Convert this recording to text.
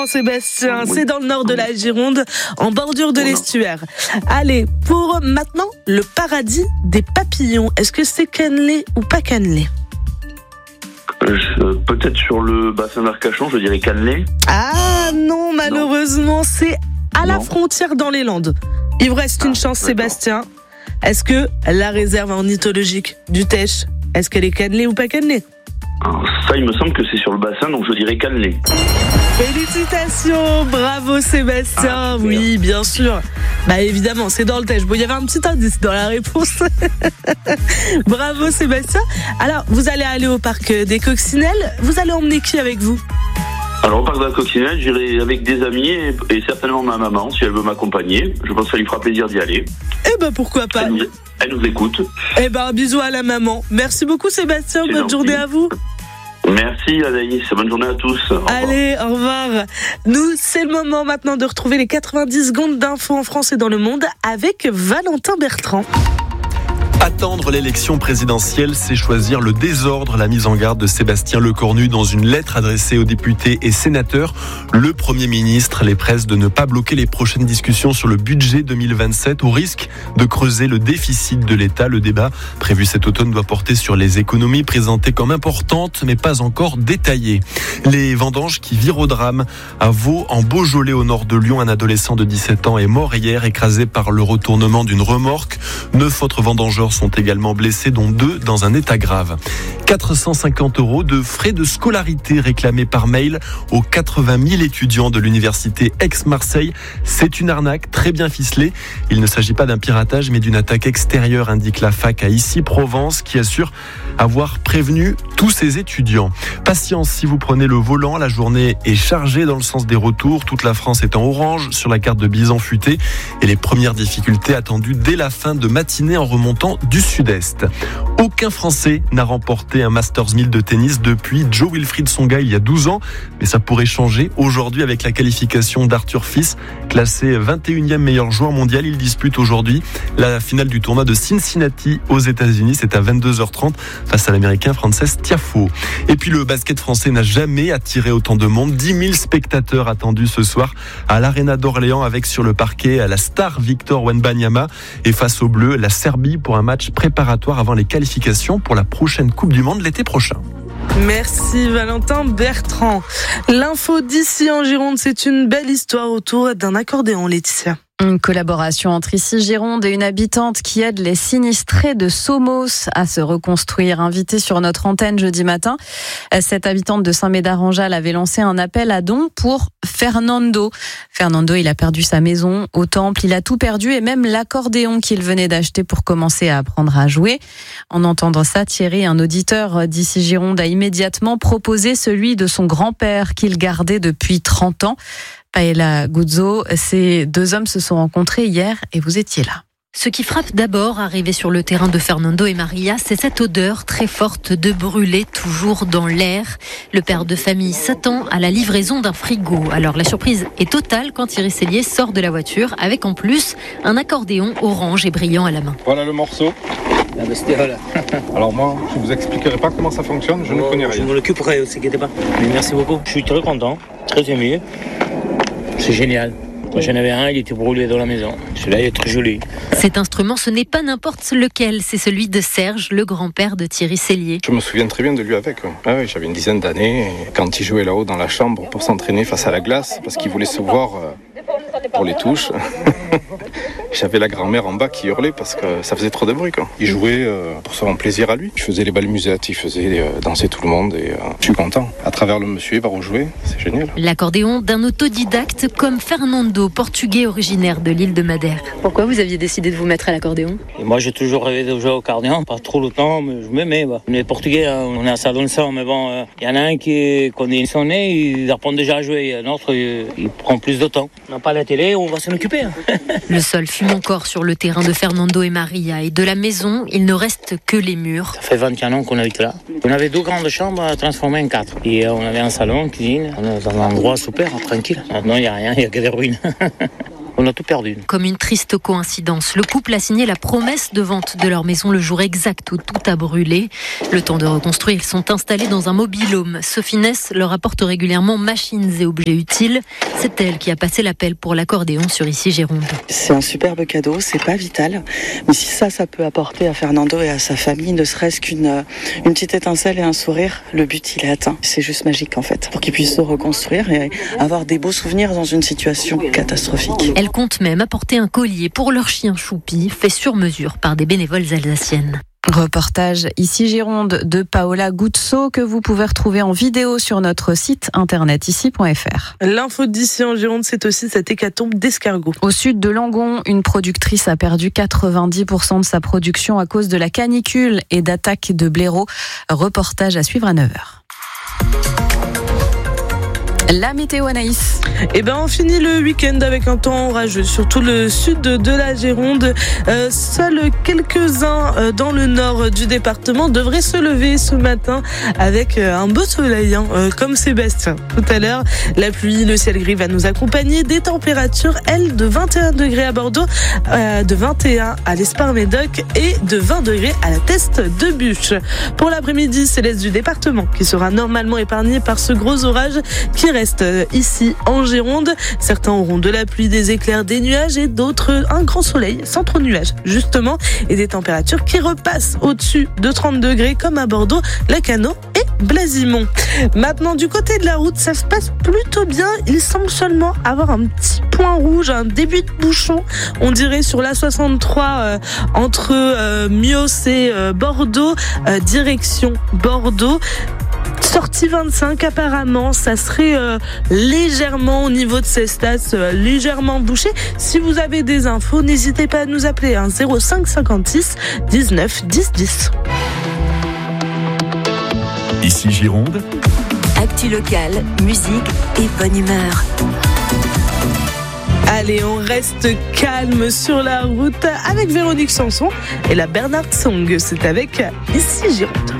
Sébastien, c'est dans le nord de la Gironde, en bordure de l'estuaire. Allez, pour maintenant, le paradis des papillons. Est-ce que c'est cannelé ou pas cannelé ? Peut-être sur le bassin d'Arcachon, je dirais cannelé. Ah non, malheureusement, c'est à la frontière dans les Landes. Il vous reste une chance, Sébastien. Est-ce que la réserve ornithologique du Teche, est-ce qu'elle est cannelée ou pas cannelée ? Alors, ça, il me semble que c'est sur le bassin, donc je dirais cannelé. Félicitations, bravo Sébastien. Oui, bien sûr. Bah évidemment, c'est dans le Teche. Bon, il y avait un petit indice dans la réponse. Bravo Sébastien. Alors, vous allez aller au parc des Coccinelles. Vous allez emmener qui avec vous ? Alors, au parc de la Coccinelle, j'irai avec des amis et certainement ma maman, si elle veut m'accompagner. Je pense que ça lui fera plaisir d'y aller. Eh ben, pourquoi pas ? Elle nous écoute. Eh ben, bisous à la maman. Merci beaucoup Sébastien. Bonne journée à vous. Merci Anaïs, bonne journée à tous. Allez, au revoir. Nous, c'est le moment maintenant de retrouver les 90 secondes d'infos en France et dans le monde avec Valentin Bertrand. Attendre l'élection présidentielle, c'est choisir le désordre. La mise en garde de Sébastien Lecornu dans une lettre adressée aux députés et sénateurs. Le Premier ministre les presse de ne pas bloquer les prochaines discussions sur le budget 2027 au risque de creuser le déficit de l'État. Le débat prévu cet automne doit porter sur les économies présentées comme importantes mais pas encore détaillées. Les vendanges qui virent au drame. À Vaux, en Beaujolais au nord de Lyon, un adolescent de 17 ans est mort hier écrasé par le retournement d'une remorque. 9 autres vendangeurs sont également blessés, dont 2 dans un état grave. 450 € de frais de scolarité réclamés par mail aux 80 000 étudiants de l'université Aix-Marseille. C'est une arnaque très bien ficelée. Il ne s'agit pas d'un piratage mais d'une attaque extérieure, indique la fac à Issy-Provence qui assure avoir prévenu tous ses étudiants. Patience si vous prenez le volant, la journée est chargée dans le sens des retours. Toute la France est en orange sur la carte de Bison Futé et les premières difficultés attendues dès la fin de matinée en remontant du sud-est. Aucun Français n'a remporté un Masters 1000 de tennis depuis Joe Wilfried Tsonga il y a 12 ans, mais ça pourrait changer aujourd'hui avec la qualification d'Arthur Fils, classé 21e meilleur joueur mondial. Il dispute aujourd'hui la finale du tournoi de Cincinnati aux États-Unis. C'est à 22h30 face à l'Américain Frances Tiafoe. Et puis le basket français n'a jamais attiré autant de monde. 10 000 spectateurs attendus ce soir à l'Arena d'Orléans avec sur le parquet la star Victor Wembanyama et face aux Bleus la Serbie pour un match préparatoire avant les qualifications pour la prochaine Coupe du Monde l'été prochain. Merci Valentin Bertrand. L'info d'ici en Gironde, c'est une belle histoire autour d'un accordéon, Laetitia. Une collaboration entre ici Gironde et une habitante qui aide les sinistrés de Somos à se reconstruire. Invitée sur notre antenne jeudi matin, cette habitante de Saint-Médard-en-Jalles avait lancé un appel à dons pour Fernando. Fernando, il a perdu sa maison au temple, il a tout perdu et même l'accordéon qu'il venait d'acheter pour commencer à apprendre à jouer. En entendant ça, Thierry, un auditeur d'ici Gironde, a immédiatement proposé celui de son grand-père qu'il gardait depuis 30 ans. Paella Guzzo, ces deux hommes se sont rencontrés hier et vous étiez là. Ce qui frappe d'abord, arrivé sur le terrain de Fernando et Maria, c'est cette odeur très forte de brûlé toujours dans l'air. Le père de famille s'attend à la livraison d'un frigo. Alors la surprise est totale quand Thierry Sellier sort de la voiture avec en plus un accordéon orange et brillant à la main. Voilà le morceau. La bestiole. Alors moi, je ne vous expliquerai pas comment ça fonctionne, je ne connais rien. Je m'en occuperai, ne vous inquiétez pas. Mais merci beaucoup. Je suis très content, très ému. C'est génial. Moi, j'en avais un, il était brûlé dans la maison. Celui-là, il est très joli. Cet instrument, ce n'est pas n'importe lequel. C'est celui de Serge, le grand-père de Thierry Sellier. Je me souviens très bien de lui avec. Ah oui, j'avais une dizaine d'années. Et quand il jouait là-haut dans la chambre pour s'entraîner face à la glace, parce qu'il voulait se voir pour les touches, j'avais la grand-mère en bas qui hurlait parce que ça faisait trop de bruit. Il jouait pour se rendre plaisir à lui. Il faisait les balles musettes, il faisait danser tout le monde et je suis content. À travers le monsieur, il va rejouer, c'est génial. L'accordéon d'un autodidacte comme Fernando, portugais originaire de l'île de Madère. Pourquoi vous aviez décidé de vous mettre à l'accordéon ? Et moi, j'ai toujours rêvé de jouer au accordéon, pas trop longtemps, mais je m'aimais. On est portugais, on est à Salon-le-Sang, mais bon, il y en a un qui connaît son nez, il apprend déjà à jouer, un autre, il prend plus de temps. On n'a pas la télé, on va s'en occuper. Le sol fume encore sur le terrain de Fernando et Maria, et de la maison, il ne reste que les murs. Ça fait 21 ans qu'on habite là. On avait 2 grandes chambres transformées en 4. Et on avait un salon, une cuisine, dans un endroit super, tranquille. Maintenant, il n'y a rien, il n'y a que des ruines. On a tout perdu. Comme une triste coïncidence, le couple a signé la promesse de vente de leur maison le jour exact où tout a brûlé. Le temps de reconstruire, ils sont installés dans un mobil-home. Sophie Ness leur apporte régulièrement machines et objets utiles. C'est elle qui a passé l'appel pour l'accordéon sur Ici Gironde. C'est un superbe cadeau, c'est pas vital. Mais si ça peut apporter à Fernando et à sa famille, ne serait-ce qu'une petite étincelle et un sourire, le but il est atteint. C'est juste magique en fait. Pour qu'ils puissent se reconstruire et avoir des beaux souvenirs dans une situation catastrophique. Elle compte même apporter un collier pour leur chien Choupi, fait sur mesure par des bénévoles alsaciennes. Reportage Ici Gironde de Paola Guzzo que vous pouvez retrouver en vidéo sur notre site internet ici.fr. L'info d'ici en Gironde, c'est aussi cette hécatombe d'escargots. Au sud de Langon, une productrice a perdu 90% de sa production à cause de la canicule et d'attaques de blaireaux. Reportage à suivre à 9h. La météo, Anaïs. On finit le week-end avec un temps orageux sur tout le sud de la Gironde. Seuls quelques-uns dans le nord du département devraient se lever ce matin avec un beau soleil, comme Sébastien. Tout à l'heure, la pluie, le ciel gris va nous accompagner. Des températures, elles, de 21 degrés à Bordeaux, de 21 à l'Espar-Médoc et de 20 degrés à la Teste de Buch. Pour l'après-midi, c'est l'est du département qui sera normalement épargné par ce gros orage qui reste ici en Gironde. Certains auront de la pluie, des éclairs, des nuages et d'autres un grand soleil sans trop de nuages justement et des températures qui repassent au-dessus de 30 degrés comme à Bordeaux, Lacanau et Blasimont. Maintenant du côté de la route, ça se passe plutôt bien. Il semble seulement avoir un petit point rouge, un début de bouchon, on dirait sur la 63 entre Mios et Bordeaux, direction Bordeaux. Sortie 25, apparemment, ça serait légèrement au niveau de Cestas, légèrement bouché. Si vous avez des infos, n'hésitez pas à nous appeler 05 56 19 10 10. Ici Gironde. Actu locale, musique et bonne humeur. Allez, on reste calme sur la route avec Véronique Sanson et la Bernard Song. C'est avec Ici Gironde.